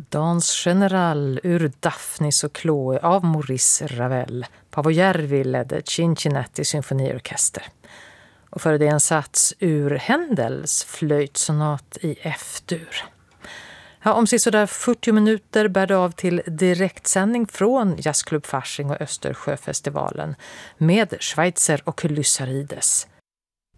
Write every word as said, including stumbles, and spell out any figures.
Dans General ur Daphnis och Chloe av Maurice Ravel. Paavo Järvi ledde Cincinnati symfoniorkester. Och före det en sats ur Händels flöjtsonat i F-dur. Ja, om sådär fyrtio minuter bär det av till direktsändning från Jazzklubb Fasching och Östersjöfestivalen med Schweitzer och Lyssarides.